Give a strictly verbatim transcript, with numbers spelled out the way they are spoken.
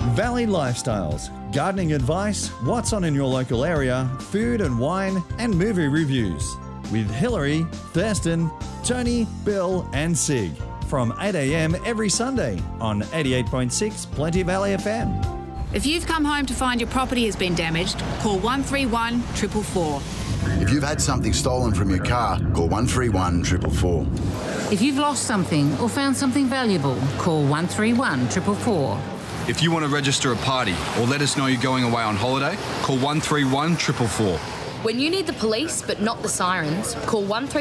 Valley Lifestyles, gardening advice, what's on in your local area, food and wine, and movie reviews. With Hillary, Thurston, Tony, Bill, and Sig. From eight a m every Sunday on eighty-eight point six Plenty Valley F M. If you've come home to find your property has been damaged, call one three one, four four four. If you've had something stolen from your car, call one three one, four four four. If you've lost something or found something valuable, call one three one, four four four. If you want to register a party or let us know you're going away on holiday, call one three one, four four four. When you need the police but not the sirens, call one three